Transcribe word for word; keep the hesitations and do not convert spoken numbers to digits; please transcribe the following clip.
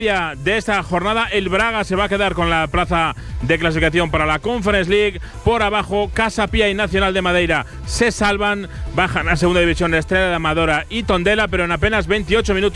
de esta jornada, el Braga se va a quedar con la plaza de clasificación para la Conference League. Por abajo, Casa Pia y Nacional de Madeira se salvan, bajan a segunda división Estrella de Amadora y Tondela, pero en apenas veintiocho minutos